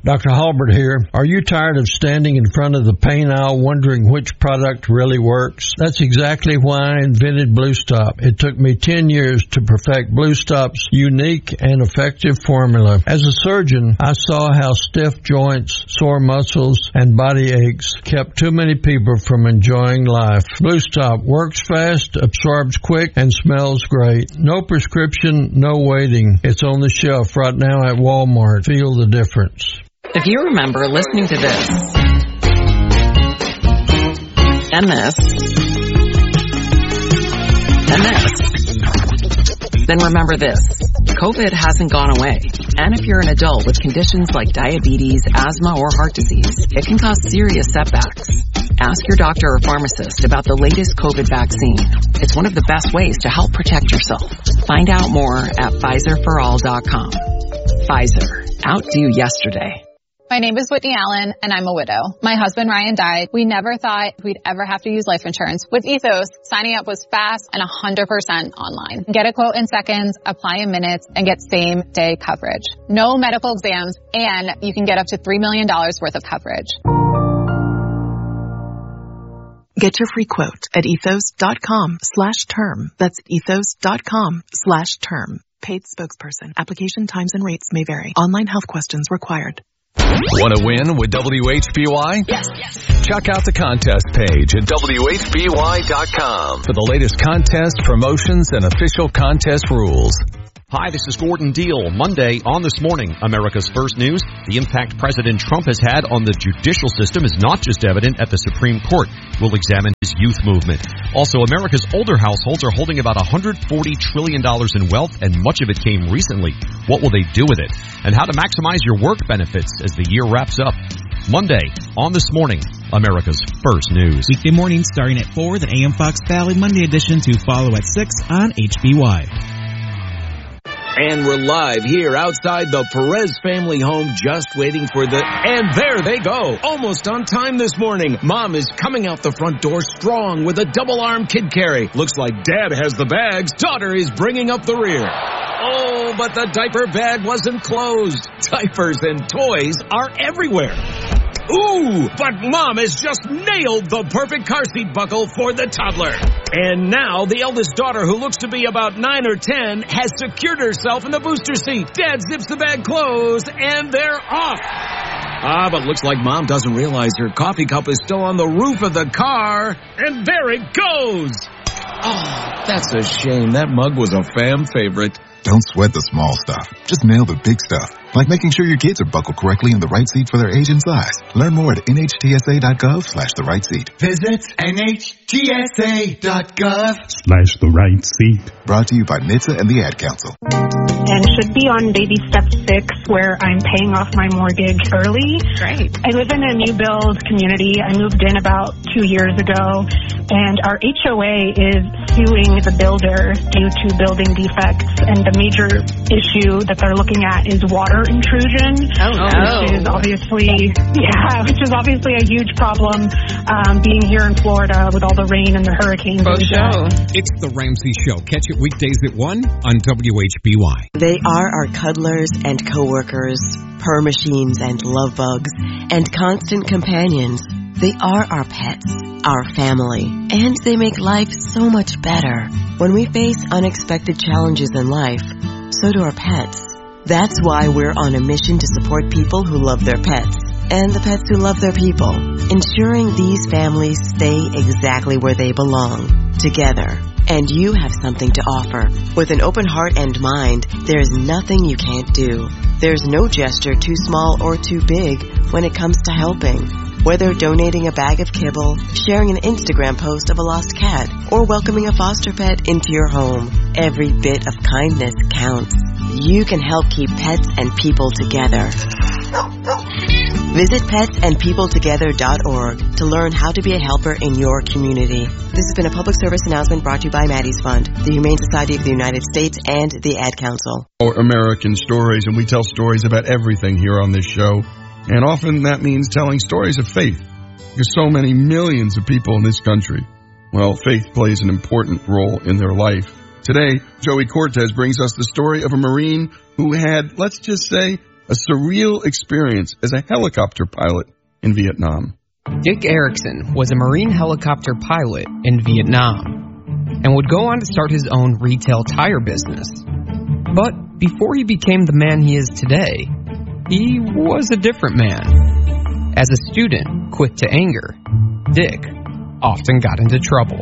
Dr. Halbert here. Are you tired of standing in front of the pain aisle wondering which product really works? That's exactly why I invented Blue Stop. It took me 10 years to perfect Blue Stop's unique and effective formula. As a surgeon, I saw how stiff joints, sore muscles, and body aches kept too many people from enjoying life. Blue Stop works fast, absorbs quick, and smells great. No prescription, no waiting. It's on the shelf right now at Walmart. Feel the difference. If you remember listening to this, and this, and this, then remember this. COVID hasn't gone away. And if you're an adult with conditions like diabetes, asthma, or heart disease, it can cause serious setbacks. Ask your doctor or pharmacist about the latest COVID vaccine. It's one of the best ways to help protect yourself. Find out more at PfizerForAll.com. Pfizer. Outdo yesterday. My name is Whitney Allen, and I'm a widow. My husband, Ryan, died. We never thought we'd ever have to use life insurance. With Ethos, signing up was fast and 100% online. Get a quote in seconds, apply in minutes, and get same-day coverage. No medical exams, and you can get up to $3 million worth of coverage. Get your free quote at ethos.com/term. That's ethos.com/term. Paid spokesperson. Application times and rates may vary. Online health questions required. Want to win with WHBY? Yes. Check out the contest page at WHBY.com for the latest contest, promotions, and official contest rules. Hi, this is Gordon Deal. Monday on This Morning, America's First News. The impact President Trump has had on the judicial system is not just evident at the Supreme Court. We'll examine his youth movement. Also, America's older households are holding about $140 trillion in wealth, and much of it came recently. What will they do with it? And how to maximize your work benefits as the year wraps up. Monday on This Morning, America's First News. Weekday mornings starting at 4, then AM Fox Valley Monday edition to follow at 6 on HBY. And we're live here outside the Perez family home, just waiting for and there they go. Almost on time this morning. Mom is coming out the front door strong with a double-arm kid carry. Looks like Dad has the bags. Daughter is bringing up the rear. Oh, but the diaper bag wasn't closed. Diapers and toys are everywhere. Ooh, but Mom has just nailed the perfect car seat buckle for the toddler. And now the eldest daughter, who looks to be about 9 or 10, has secured herself in the booster seat. Dad zips the bag closed, and they're off. But looks like Mom doesn't realize her coffee cup is still on the roof of the car. And there it goes. Oh, that's a shame. That mug was a fam favorite. Don't sweat the small stuff. Just nail the big stuff, like making sure your kids are buckled correctly in the right seat for their age and size. Learn more at nhtsa.gov/the right seat. Visit nhtsa.gov/ the right seat. Brought to you by NHTSA and the Ad Council. And should be on baby step 6, where I'm paying off my mortgage early. Great. I live in a new build community. I moved in about 2 years ago, and our HOA is suing the builder due to building defects, and the major issue that they're looking at is water intrusion, which is obviously a huge problem being here in Florida with all the rain and the hurricanes. It's the Ramsey Show. Catch it weekdays at 1 on WHBY. They are our cuddlers and coworkers, purr machines and love bugs, and constant companions. They are our pets, our family, and they make life so much better. When we face unexpected challenges in life, so do our pets. That's why we're on a mission to support people who love their pets and the pets who love their people, ensuring these families stay exactly where they belong, together. And you have something to offer. With an open heart and mind, there's nothing you can't do. There's no gesture too small or too big when it comes to helping. Whether donating a bag of kibble, sharing an Instagram post of a lost cat, or welcoming a foster pet into your home, every bit of kindness counts. You can help keep pets and people together. Visit petsandpeopletogether.org to learn how to be a helper in your community. This has been a public service announcement brought to you by Maddie's Fund, the Humane Society of the United States, and the Ad Council. American stories, and we tell stories about everything here on this show. And often that means telling stories of faith. There's so many millions of people in this country. Well, faith plays an important role in their life. Today, Joey Cortez brings us the story of a Marine who had, let's just say, a surreal experience as a helicopter pilot in Vietnam. Dick Erickson was a Marine helicopter pilot in Vietnam and would go on to start his own retail tire business. But before he became the man he is today, he was a different man. As a student, quick to anger, Dick often got into trouble.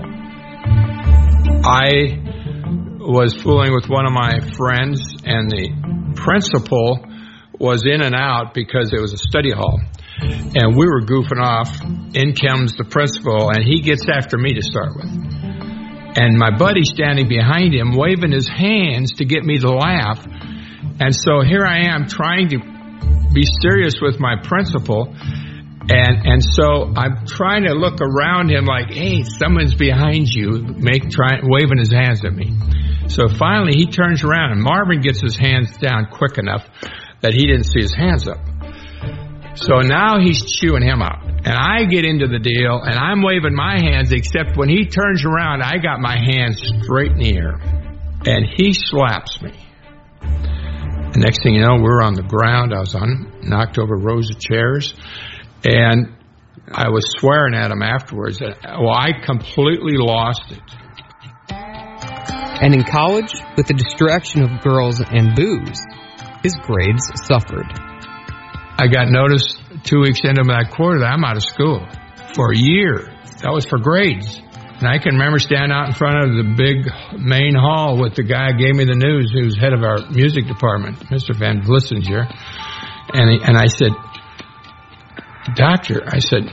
I was fooling with one of my friends, and the principal was in and out because it was a study hall. And we were goofing off. In comes the principal, and he gets after me to start with. And my buddy standing behind him, waving his hands to get me to laugh. And so here I am trying to be serious with my principal. And so I'm trying to look around him like, hey, someone's behind you, waving his hands at me. So finally he turns around, and Marvin gets his hands down quick enough that he didn't see his hands up. So now he's chewing him up. And I get into the deal, and I'm waving my hands, except when he turns around, I got my hands straight in the air. And he slaps me. The next thing you know, we're on the ground. I was knocked over rows of chairs. And I was swearing at him afterwards. Well, I completely lost it. And in college, with the distraction of girls and booze, his grades suffered. I got noticed 2 weeks into that quarter that I'm out of school for a year. That was for grades. And I can remember standing out in front of the big main hall with the guy who gave me the news, who's head of our music department, Mr. Van Vlissinger. And I said, Doctor, I said,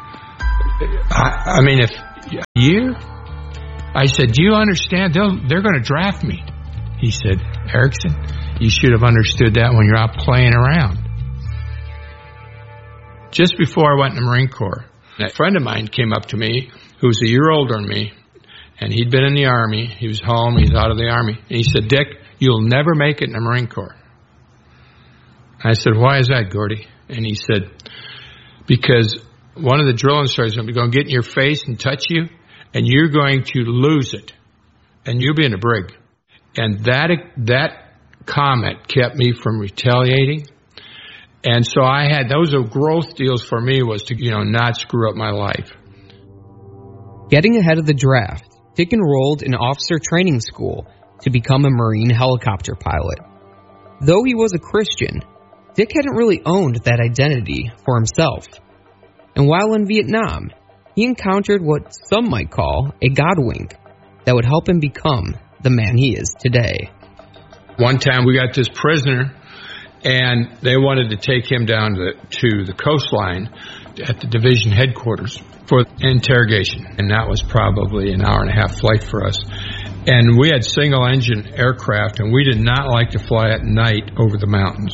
I mean, if a year? I said, do you understand? They're going to draft me. He said, Erickson, you should have understood that when you're out playing around. Just before I went in the Marine Corps, a friend of mine came up to me who was a year older than me, and he'd been in the Army. He was home. He's out of the Army. And he said, Dick, you'll never make it in the Marine Corps. I said, why is that, Gordy? And he said, because one of the drill instructors is going to get in your face and touch you, and you're going to lose it, and you'll be in a brig. And that comment kept me from retaliating. And so I had, those are growth deals for me, was to, not screw up my life. Getting ahead of the draft, Dick enrolled in officer training school to become a Marine helicopter pilot. Though he was a Christian, Dick hadn't really owned that identity for himself. And while in Vietnam, he encountered what some might call a God wink that would help him become the man he is today. One time we got this prisoner, and they wanted to take him down to the coastline at the division headquarters for interrogation. And that was probably an hour-and-a-half flight for us. And we had single-engine aircraft, and we did not like to fly at night over the mountains.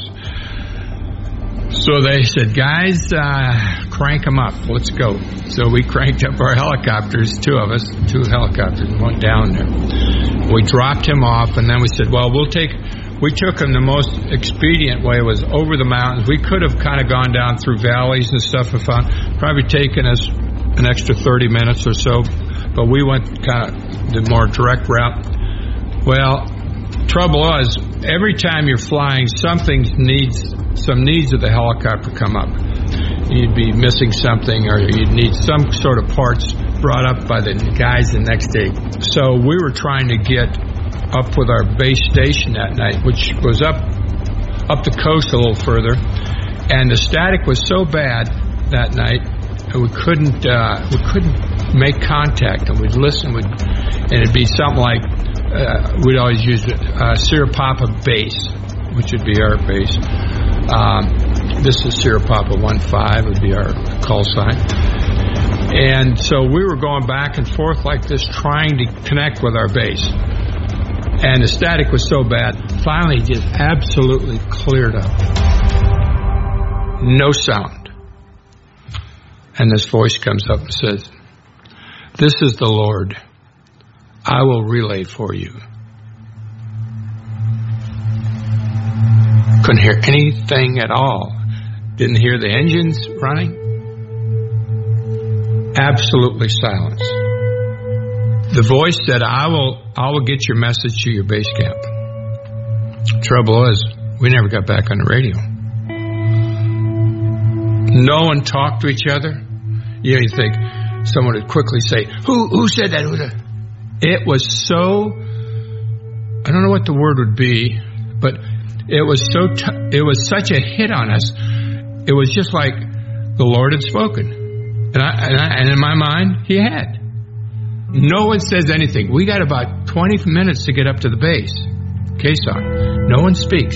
So they said, guys, crank them up. Let's go. So we cranked up our helicopters, two helicopters, and went down there. We dropped him off, and then we said, well, we took him the most expedient way was over the mountains. We could have kind of gone down through valleys and stuff and found, probably taken us an extra 30 minutes or so, but we went kind of the more direct route. Well, trouble was, every time you're flying, some needs of the helicopter come up. You'd be missing something, or you'd need some sort of parts brought up by the guys the next day. So we were trying to get up with our base station that night, which was up the coast a little further, and the static was so bad that night that we couldn't make contact. And we'd listen, and it'd be something like we'd always use Sirapapa base, which would be our base. This is Sirapapa 15 would be our call sign. And so we were going back and forth like this, trying to connect with our base. And the static was so bad, finally it just absolutely cleared up. No sound. And this voice comes up and says, this is the Lord. I will relay for you. Couldn't hear anything at all. Didn't hear the engines running. Absolutely silence. The voice said, I will get your message to your base camp. Trouble is, we never got back on the radio. No one talked to each other. You think someone would quickly say, who said that? It was so, I don't know what the word would be, but it was it was such a hit on us. It was just like the Lord had spoken. And in my mind, he had. No one says anything. We got about 20 minutes to get up to the base. Quezon. No one speaks.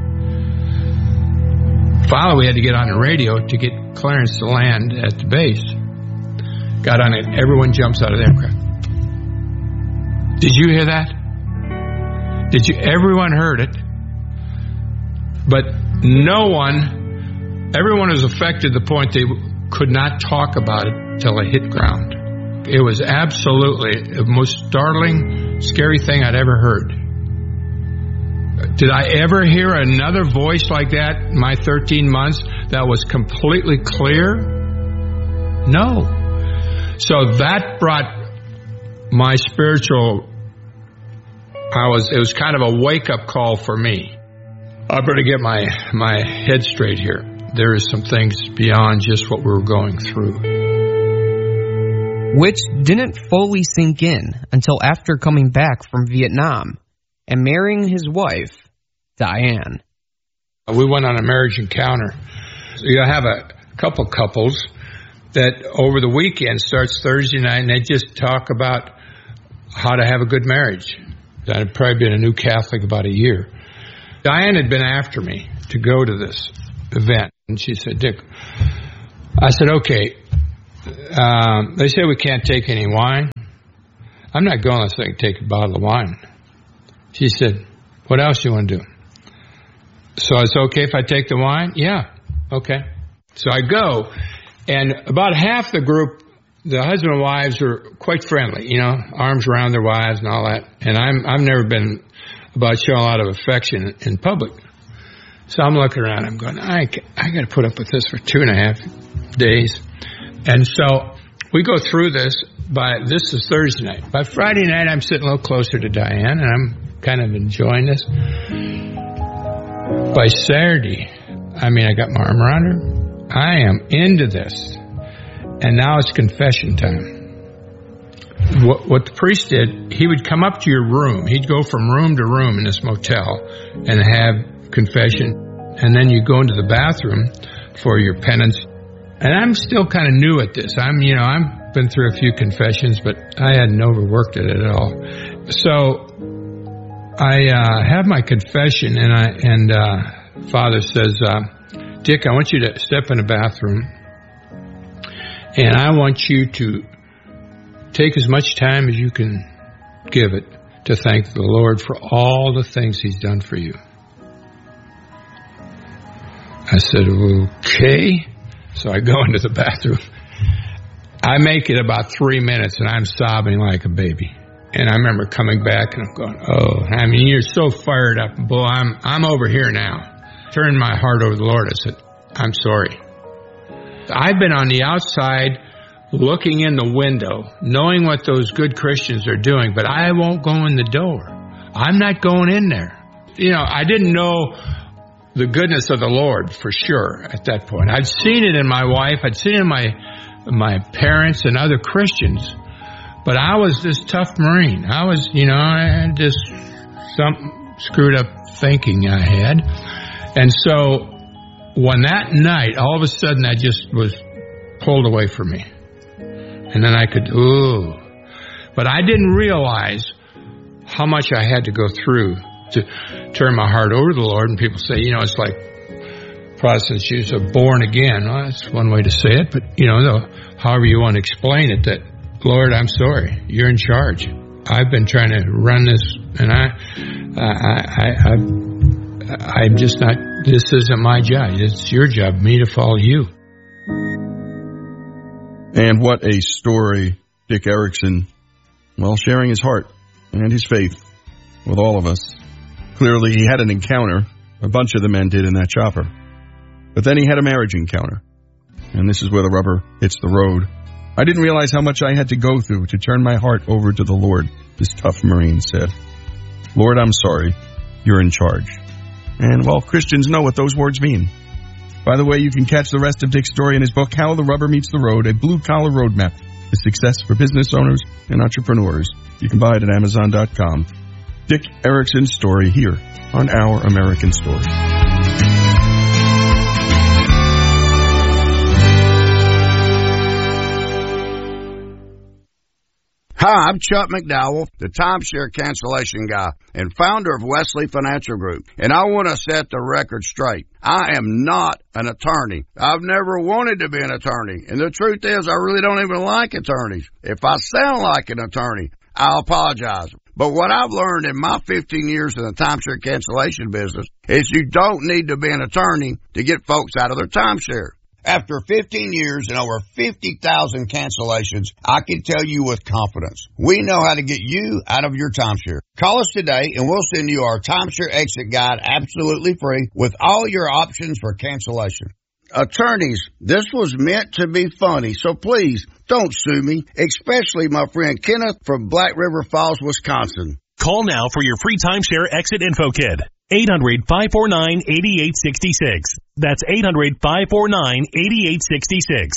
Finally, we had to get on the radio to get clearance to land at the base. Got on it. Everyone jumps out of the aircraft. Did you hear that? Everyone heard it. But everyone was affected to the point they could not talk about it till it hit ground. It was absolutely the most startling, scary thing I'd ever heard. Did I ever hear another voice like that in my 13 months that was completely clear? No. So that brought my spiritual, it was kind of a wake-up call for me. I better get my head straight here. There is some things beyond just what we were going through. Which didn't fully sink in until after coming back from Vietnam and marrying his wife, Diane. We went on a marriage encounter. You have a couple couples that over the weekend starts Thursday night, and they just talk about how to have a good marriage. I'd probably been a new Catholic about a year. Diane had been after me to go to this event, and she said, Dick, I said, okay, they say we can't take any wine. I'm not going unless I can take a bottle of wine. She said, what else do you want to do? So it's okay if I take the wine? Yeah, okay. So I go, and about half the group, the husband and wives are quite friendly, arms around their wives and all that. And I've never been about showing a lot of affection in public. So I'm looking around, I'm going, I got to put up with this for 2.5 days. And so we go through this. This is Thursday night. By Friday night, I'm sitting a little closer to Diane, and I'm kind of enjoying this. By Saturday, I got my arm around her. I am into this. And now it's confession time. What the priest did, he would come up to your room. He'd go from room to room in this motel and have confession. And then you go into the bathroom for your penance. And I'm still kind of new at this. I've been through a few confessions, but I hadn't overworked it at all. So I have my confession, and Father says, Dick, I want you to step in the bathroom, and I want you to take as much time as you can give it to thank the Lord for all the things He's done for you. I said, okay. So I go into the bathroom. I make it about 3 minutes, and I'm sobbing like a baby. And I remember coming back, and I'm going, you're so fired up. Boy, I'm over here now. Turned my heart over to the Lord. I said, I'm sorry. I've been on the outside looking in the window, knowing what those good Christians are doing, but I won't go in the door. I'm not going in there. I didn't know the goodness of the Lord for sure at that point. I'd seen it in my wife. I'd seen it in my parents and other Christians. But I was this tough Marine. I was, I had just some screwed up thinking I had. And so when that night, all of a sudden that just was pulled away from me. And then I could, But I didn't realize how much I had to go through to turn my heart over to the Lord. And people say, it's like Protestants use a born again. Well, that's one way to say it. But, however you want to explain it, that, Lord, I'm sorry. You're in charge. I've been trying to run this, and I'm just not, this isn't my job. It's your job, me to follow you. And what a story, Dick Erickson, sharing his heart and his faith with all of us. Clearly, he had an encounter. A bunch of the men did in that chopper. But then he had a marriage encounter. And this is where the rubber hits the road. I didn't realize how much I had to go through to turn my heart over to the Lord, this tough Marine said. Lord, I'm sorry. You're in charge. And, Christians know what those words mean. By the way, you can catch the rest of Dick's story in his book, How the Rubber Meets the Road, a blue-collar roadmap to success for business owners and entrepreneurs. You can buy it at Amazon.com. Dick Erickson's story here on Our American Story. Hi, I'm Chuck McDowell, the timeshare cancellation guy and founder of Wesley Financial Group, and I want to set the record straight. I am not an attorney. I've never wanted to be an attorney, and the truth is I really don't even like attorneys. If I sound like an attorney, I'll apologize. But what I've learned in my 15 years in the timeshare cancellation business is you don't need to be an attorney to get folks out of their timeshare. After 15 years and over 50,000 cancellations, I can tell you with confidence, we know how to get you out of your timeshare. Call us today and we'll send you our timeshare exit guide absolutely free with all your options for cancellation. Attorneys, this was meant to be funny, so please don't sue me, especially my friend Kenneth from Black River Falls, Wisconsin. Call now for your free timeshare exit info kit. 800-549-8866. That's 800-549-8866.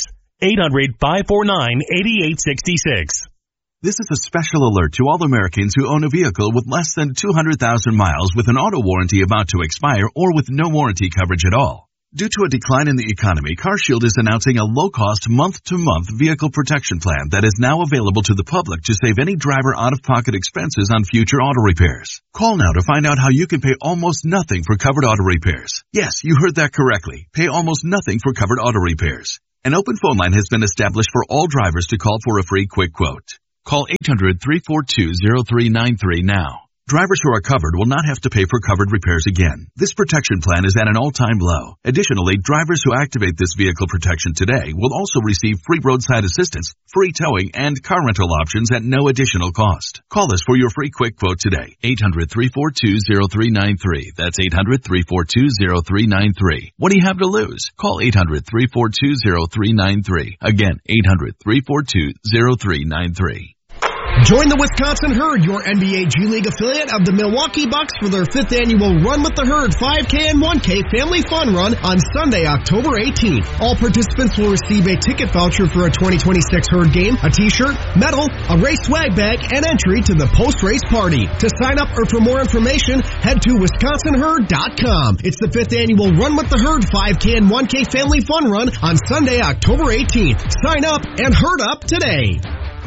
800-549-8866. This is a special alert to all Americans who own a vehicle with less than 200,000 miles with an auto warranty about to expire or with no warranty coverage at all. Due to a decline in the economy, CarShield is announcing a low-cost, month-to-month vehicle protection plan that is now available to the public to save any driver out-of-pocket expenses on future auto repairs. Call now to find out how you can pay almost nothing for covered auto repairs. Yes, you heard that correctly. Pay almost nothing for covered auto repairs. An open phone line has been established for all drivers to call for a free quick quote. Call 800-342-0393 now. Drivers who are covered will not have to pay for covered repairs again. This protection plan is at an all-time low. Additionally, drivers who activate this vehicle protection today will also receive free roadside assistance, free towing, and car rental options at no additional cost. Call us for your free quick quote today. 800-342-0393. That's 800-342-0393. What do you have to lose? Call 800-342-0393. Again, 800-342-0393. Join the Wisconsin Herd, your NBA G League affiliate of the Milwaukee Bucks, for their 5th annual Run with the Herd 5K and 1K Family Fun Run on Sunday, October 18th. All participants will receive a ticket voucher for a 2026 Herd game, a t-shirt, medal, a race swag bag, and entry to the post-race party. To sign up or for more information, head to WisconsinHerd.com. It's the 5th annual Run with the Herd 5K and 1K Family Fun Run on Sunday, October 18th. Sign up and herd up today.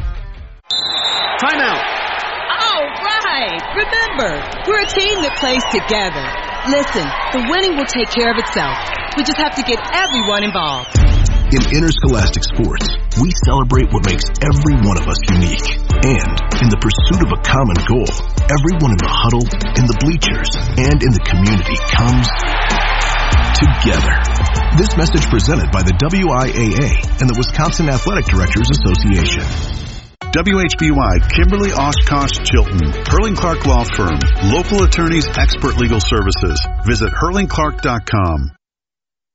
Timeout. All right. Remember, we're a team that plays together. Listen, the winning will take care of itself. We just have to get everyone involved. In interscholastic sports, we celebrate what makes every one of us unique. And in the pursuit of a common goal, everyone in the huddle, in the bleachers, and in the community comes together. This message presented by the WIAA and the Wisconsin Athletic Directors Association. WHBY, Kimberly Oshkosh Chilton, Hurling Clark Law Firm, local attorneys, expert legal services. Visit hurlingclark.com.